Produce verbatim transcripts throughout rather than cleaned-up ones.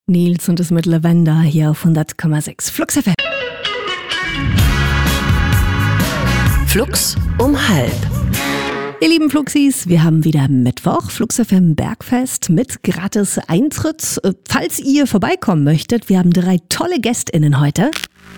Nils und es mit Lavender hier auf hundert Komma sechs Flux F M. Flux um halb. Ihr lieben Fluxis, wir haben wieder Mittwoch, Flux F M Bergfest mit gratis Eintritt. Falls ihr vorbeikommen möchtet, wir haben drei tolle GästInnen heute.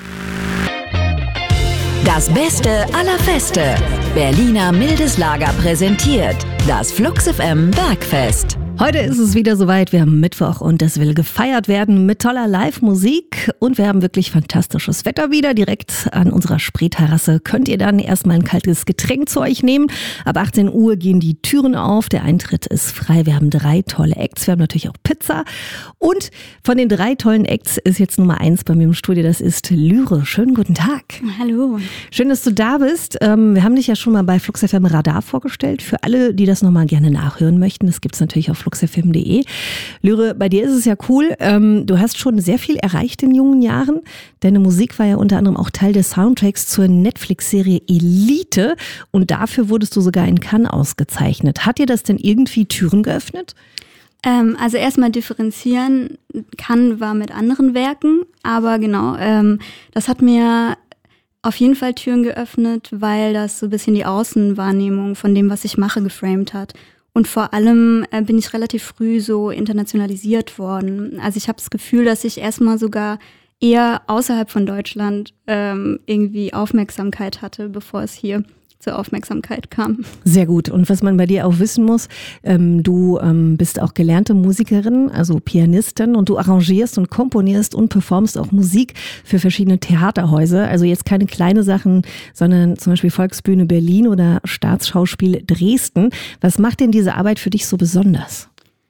Das Beste aller Feste. Berliner Mildes Lager präsentiert das Flux F M Bergfest. Heute ist es wieder soweit, wir haben Mittwoch und es will gefeiert werden mit toller Live-Musik und wir haben wirklich fantastisches Wetter wieder. Direkt an unserer Spreeterrasse könnt ihr dann erstmal ein kaltes Getränk zu euch nehmen. Ab achtzehn Uhr gehen die Türen auf, der Eintritt ist frei. Wir haben drei tolle Acts, wir haben natürlich auch Pizza und von den drei tollen Acts ist jetzt Nummer eins bei mir im Studio, das ist Lyre. Schönen guten Tag. Hallo. Schön, dass du da bist. Wir haben dich ja schon mal bei Flux F M Radar vorgestellt. Für alle, die das nochmal gerne nachhören möchten, das gibt es natürlich auf flux f m punkt de. Lyre, bei dir ist es ja cool. Ähm, du hast schon sehr viel erreicht in jungen Jahren. Deine Musik war ja unter anderem auch Teil des Soundtracks zur Netflix-Serie Elite und dafür wurdest du sogar in Cannes ausgezeichnet. Hat dir das denn irgendwie Türen geöffnet? Ähm, also erstmal differenzieren. Cannes war mit anderen Werken, aber genau, ähm, das hat mir auf jeden Fall Türen geöffnet, weil das so ein bisschen die Außenwahrnehmung von dem, was ich mache, geframed hat. Und vor allem äh, bin ich relativ früh so internationalisiert worden. Also ich habe das Gefühl, dass ich erstmal sogar eher außerhalb von Deutschland ähm, irgendwie Aufmerksamkeit hatte, bevor es hier zur Aufmerksamkeit kam. Sehr gut. Und was man bei dir auch wissen muss, ähm, du ähm, bist auch gelernte Musikerin, also Pianistin und du arrangierst und komponierst und performst auch Musik für verschiedene Theaterhäuser. Also jetzt keine kleine Sachen, sondern zum Beispiel Volksbühne Berlin oder Staatsschauspiel Dresden. Was macht denn diese Arbeit für dich so besonders?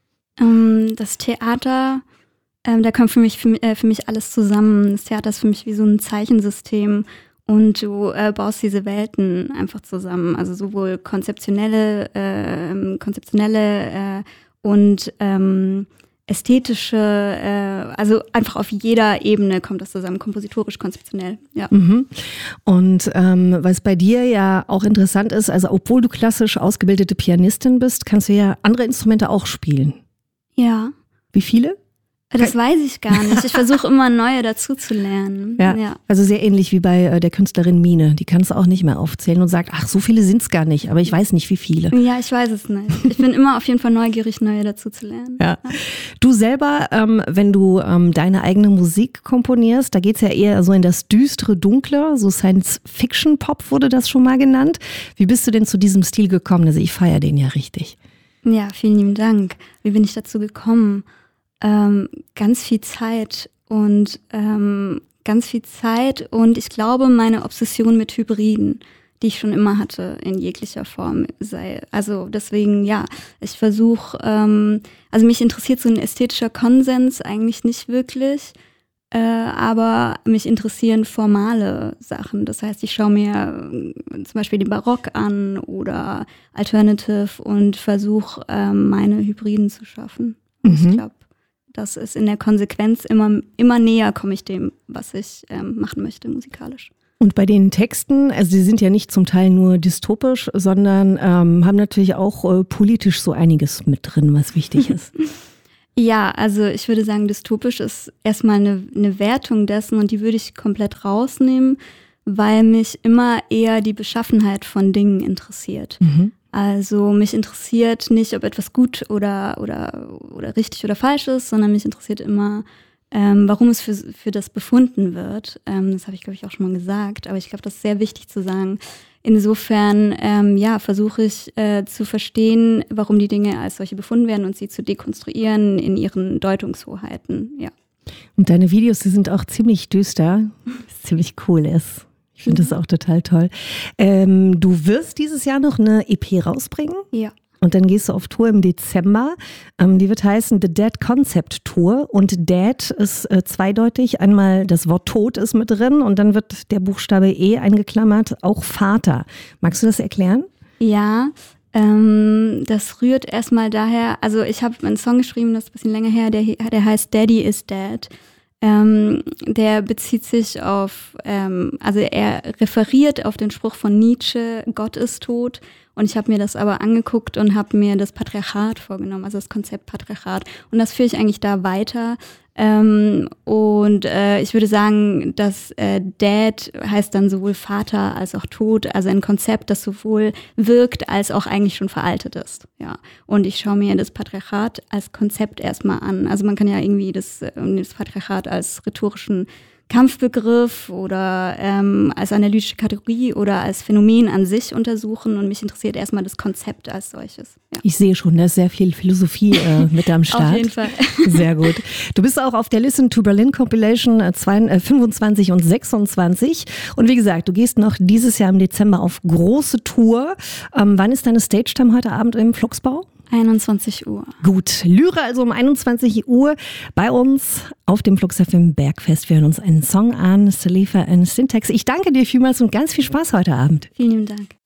Ähm, das Theater, ähm, da kommt für mich, für, äh, für mich alles zusammen. Das Theater ist für mich wie so ein Zeichensystem. Und du äh, baust diese Welten einfach zusammen, also sowohl konzeptionelle, äh, konzeptionelle äh, und ähm, ästhetische, äh, also einfach auf jeder Ebene kommt das zusammen, kompositorisch, konzeptionell. Ja. Mhm. Und ähm, was bei dir ja auch interessant ist, also obwohl du klassisch ausgebildete Pianistin bist, kannst du ja andere Instrumente auch spielen. Ja. Wie viele? Das weiß ich gar nicht. Ich versuche immer neue dazu zu lernen. Ja, ja, also sehr ähnlich wie bei äh, der Künstlerin Mine. Die kann es auch nicht mehr aufzählen und sagt, ach, so viele sind es gar nicht, aber ich weiß nicht, wie viele. Ja, ich weiß es nicht. Ich bin immer auf jeden Fall neugierig, neue dazu zu lernen. Ja. Du selber, ähm, wenn du ähm, deine eigene Musik komponierst, da geht es ja eher so in das düstere, dunkle, so Science-Fiction-Pop wurde das schon mal genannt. Wie bist du denn zu diesem Stil gekommen? Also ich feiere den ja richtig. Ja, vielen lieben Dank. Wie bin ich dazu gekommen? Ähm, ganz viel Zeit und ähm, ganz viel Zeit und ich glaube meine Obsession mit Hybriden, die ich schon immer hatte in jeglicher Form sei. Also deswegen ja, ich versuche, ähm, also mich interessiert so ein ästhetischer Konsens eigentlich nicht wirklich, äh, aber mich interessieren formale Sachen. Das heißt, ich schaue mir äh, zum Beispiel den Barock an oder Alternative und versuche ähm, meine Hybriden zu schaffen. Mhm. Ich glaube, das ist in der Konsequenz immer, immer näher komme ich dem, was ich ähm, machen möchte musikalisch. Und bei den Texten, also die sind ja nicht zum Teil nur dystopisch, sondern ähm, haben natürlich auch äh, politisch so einiges mit drin, was wichtig ist. Ja, also ich würde sagen, dystopisch ist erstmal eine, eine Wertung dessen und die würde ich komplett rausnehmen, weil mich immer eher die Beschaffenheit von Dingen interessiert. Mhm. Also mich interessiert nicht, ob etwas gut oder, oder, oder richtig oder falsch ist, sondern mich interessiert immer, ähm, warum es für, für das befunden wird. Ähm, das habe ich, glaube ich, auch schon mal gesagt, aber ich glaube, das ist sehr wichtig zu sagen. Insofern ähm, ja, versuche ich äh, zu verstehen, warum die Dinge als solche befunden werden und sie zu dekonstruieren in ihren Deutungshoheiten. Ja. Und deine Videos, die sind auch ziemlich düster, was ziemlich cool ist. Ich finde das auch total toll. Ähm, du wirst dieses Jahr noch eine E P rausbringen? Ja. Und dann gehst du auf Tour im Dezember. Ähm, die wird heißen The Dead Concept Tour. Und Dead ist äh, zweideutig. Einmal das Wort Tod ist mit drin und dann wird der Buchstabe E eingeklammert, auch Vater. Magst du das erklären? Ja, ähm, das rührt erstmal daher, also ich habe einen Song geschrieben, das ist ein bisschen länger her, der, der heißt Daddy is Dead. Ähm, der bezieht sich auf, ähm, also er referiert auf den Spruch von Nietzsche, Gott ist tot. Und ich habe mir das aber angeguckt und habe mir das Patriarchat vorgenommen, also das Konzept Patriarchat. Und das führe ich eigentlich da weiter. Ähm, und äh, ich würde sagen, dass äh, Dead heißt dann sowohl Vater als auch Tod, also ein Konzept, das sowohl wirkt als auch eigentlich schon veraltet ist. Ja. Und ich schaue mir das Patriarchat als Konzept erstmal an. Also man kann ja irgendwie das, das Patriarchat als rhetorischen Kampfbegriff oder ähm, als analytische Kategorie oder als Phänomen an sich untersuchen und mich interessiert erstmal das Konzept als solches. Ja. Ich sehe schon, da ist sehr viel Philosophie äh, mit am Start. Auf jeden Fall. Sehr gut. Du bist auch auf der Listen to Berlin Compilation äh, fünfundzwanzig und sechsundzwanzig und wie gesagt, du gehst noch dieses Jahr im Dezember auf große Tour. Ähm, wann ist deine Stage-Time heute Abend im Fluxbau? einundzwanzig Uhr. Gut, Lyra also um einundzwanzig Uhr bei uns auf dem Flux F M Bergfest. Wir hören uns einen Song an, Salifa and Syntax. Ich danke dir vielmals und ganz viel Spaß heute Abend. Vielen lieben Dank.